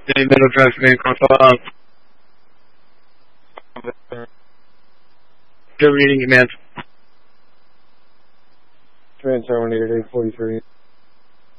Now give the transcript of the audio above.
Middle Drive, main console. Good reading, man. Trans Terminator 843.